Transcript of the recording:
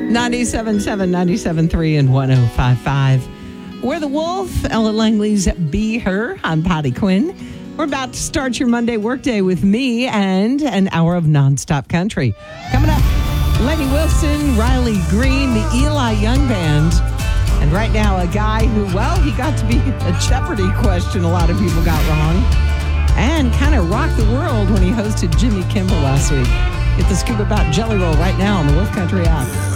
97.7, 97.3, and 105.5. We're the Wolf, Ellen Langley's Be Her. I'm Patty Quinn. We're about to start your Monday workday with me and an hour of nonstop country. Coming up, Lenny Wilson, Riley Green, the Eli Young Band. And right now, a guy who, well, he got to be a Jeopardy question a lot of people got wrong. And kind of rocked the world when he hosted Jimmy Kimmel last week. Get the scoop about Jelly Roll right now on the Wolf Country app.